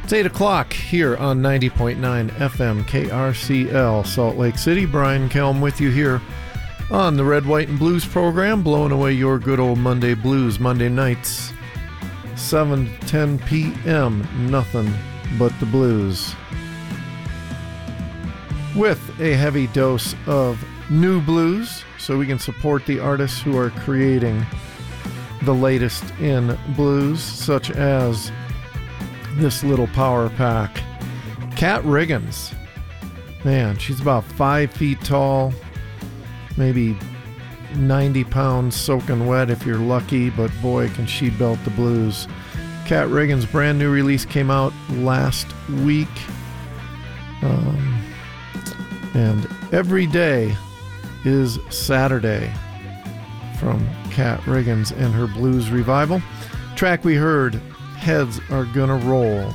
It's 8 o'clock here on 90.9 FM KRCL, Salt Lake City. Brian Kelm with you here on the Red, White, and Blues program, blowing away your good old Monday blues, Monday nights, 7 to 10 p.m., nothing but the blues. With a heavy dose of new blues, so we can support the artists who are creating the latest in blues, such as this little power pack. Kat Riggins. Man, she's about 5 feet tall, maybe 90 pounds soaking wet if you're lucky, but boy, can she belt the blues. Kat Riggins' brand new release came out last week. And every day is Saturday from Kat Riggins and her blues revival. Track we heard, Heads Are Gonna Roll.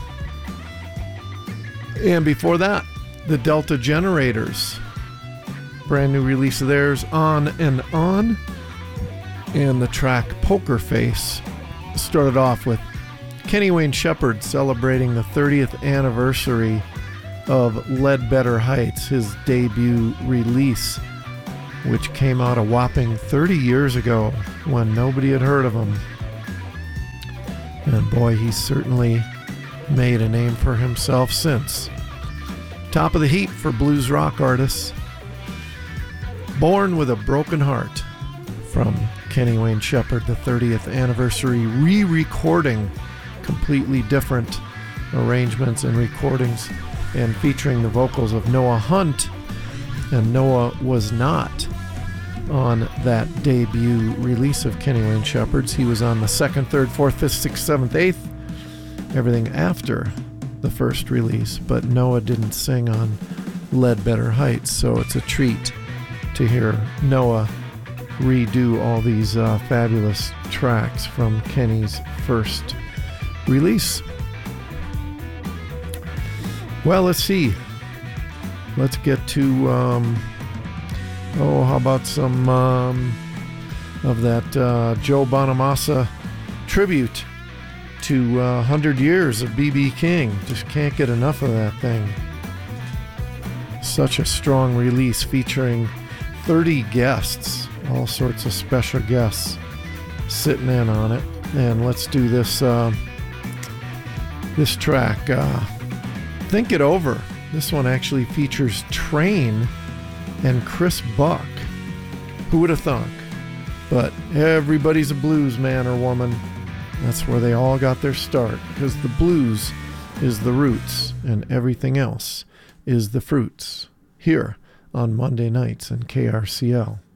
And before that, the Delta Generators. Brand new release of theirs, On and On. And the track Poker Face started off with Kenny Wayne Shepherd celebrating the 30th anniversary of Ledbetter Heights, his debut release, which came out a whopping 30 years ago when nobody had heard of him. And boy, he's certainly made a name for himself since. Top of the heap for blues rock artists. Born with a Broken Heart from Kenny Wayne Shepherd, the 30th anniversary re-recording, completely different arrangements and recordings, and featuring the vocals of Noah Hunt. And Noah was not on that debut release of Kenny Wayne Shepherd's. He was on the 2nd, 3rd, 4th, 5th, 6th, 7th, 8th, everything after the first release. But Noah didn't sing on Ledbetter Heights, so it's a treat to hear Noah redo all these fabulous tracks from Kenny's first release. Well, let's see. Let's get to how about some of that Joe Bonamassa tribute to 100 years of B.B. King. Just can't get enough of that thing. Such a strong release featuring 30 guests, all sorts of special guests sitting in on it. And let's do this this track, Think It Over. This one actually features Train and Chris Buck. Who would have thunk? But everybody's a blues man or woman. That's where they all got their start, because the blues is the roots and everything else is the fruits. Here on Monday nights in KRCL.